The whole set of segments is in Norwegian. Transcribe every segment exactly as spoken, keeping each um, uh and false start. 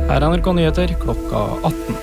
Her er N R K Nyheter klokka atten.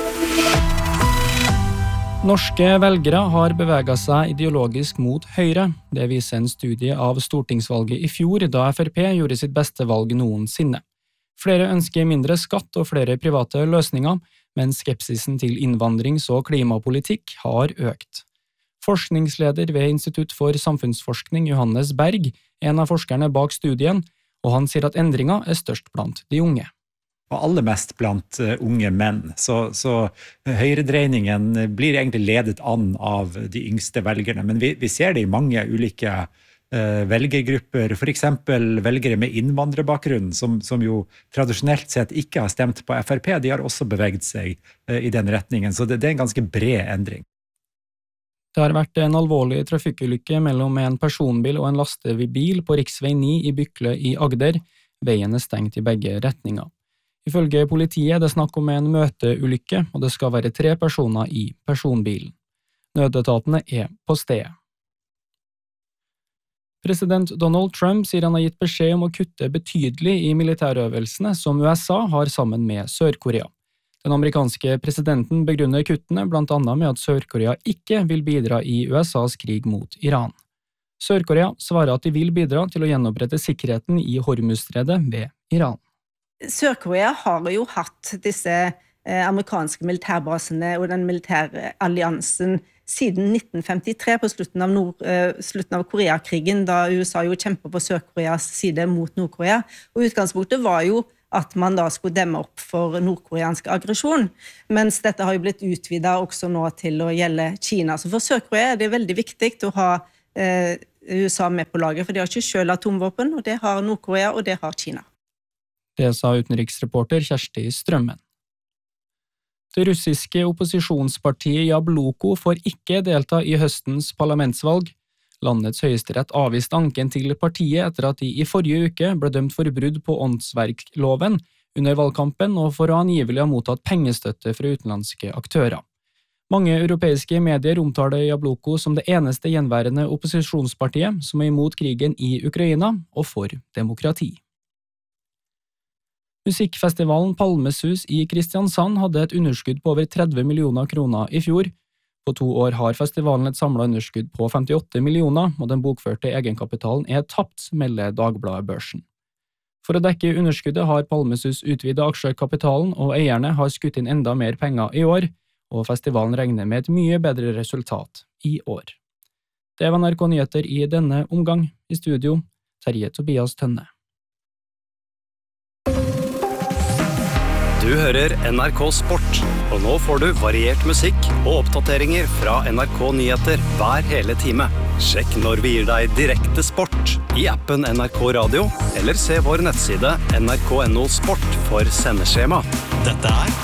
Norske velgere har beveget seg ideologisk mot høyre. Det viser en studie av stortingsvalget i fjor, da F R P gjorde sitt beste valg noensinne. Flere ønsker mindre skatt og flere private løsninger, men skepsisen til innvandrings- og klimapolitikk har økt. Forskningsleder ved Institutt for samfunnsforskning Johannes Berg er en av forskerne bak studien, og han sier at endringen er størst blant de unge. Og aller mest blant uh, unge menn. Så, så høyredreiningen blir egentlig ledet an av de yngste velgerne. Men vi, vi ser det i mange ulike uh, velgergrupper, for eksempel velgere med innvandrerbakgrunn, som, som jo tradisjonelt sett ikke har stemt på F R P, de har også beveget seg uh, i den retningen. Så det, det er en ganske bred endring. Det har vært en alvorlig trafikkulykke mellom en personbil og en lastebil på riksvei ni i Bykle i Agder. Veien er stengt i begge retninger. Ifølge politiet er det snakk om en møteulykke, og det skal være tre personer i personbilen. Nødetatene er på stedet. President Donald Trump sier han har gitt beskjed om å kutte betydelig i militærøvelsene som U S A har sammen med Sør-Korea. Den amerikanske presidenten begrunner kuttene blant annet med at Sør-Korea ikke vil bidra i U S A's krig mot Iran. Sør-Korea svarer at de vil bidra til å gjenopprette sikkerheten i Hormuzstredet ved Iran. Sør-Korea har jo hatt disse eh, amerikanske militærbasene og den militære alliansen siden nitten femtitre på slutten av, Nord, eh, slutten av Koreakrigen, da U S A jo kjempet på Sør-Koreas side mot Nord-Korea. Og utgangspunktet var jo at man da skulle demme opp for nordkoreansk aggresjon, mens dette har jo blitt utvidet også nå til å gjelde Kina. Så for Sør-Korea er det veldig viktig å ha eh, U S A med på laget, for de har ikke selv atomvåpen, og det har Nord-Korea, og det har Kina. Det sa utenriksreporter Kjersti Strømmen. Det russiske opposisjonspartiet Jabloko får ikke delta i høstens parlamentsvalg. Landets høyesterett avviste anken til partiet etter at de i forrige uke ble dømt for brudd på åndsverkloven under valgkampen og for å angivelig ha mottatt pengestøtte fra utenlandske aktører. Mange europeiske medier omtaler Jabloko som det eneste gjenværende opposisjonspartiet som er imot krigen i Ukraina og for demokrati. Musikkfestivalen Palmesus i Kristiansand hadde et underskudd på over tretti millioner kroner i fjor. På to år har festivalen et samlet underskudd på femtiåtte millioner, og den bokførte egenkapitalen er tapt, melder Dagbladet Børsen. For å dekke underskuddet har Palmesus utvidet aksjekapitalen, og eierne har skutt inn enda mer penger i år, og festivalen regner med et mye bedre resultat i år. Det var N R K Nyheter i denne omgang. I studio, Terje Tobias Tønne. Du hører N R K Sport, og nå får du variert musikk og oppdateringer fra N R K Nyheter hver hele time. Sjekk når vi gir deg direkte sport i appen N R K Radio, eller se vår nettside N R K punktum no sport for sendeskjema. Dette er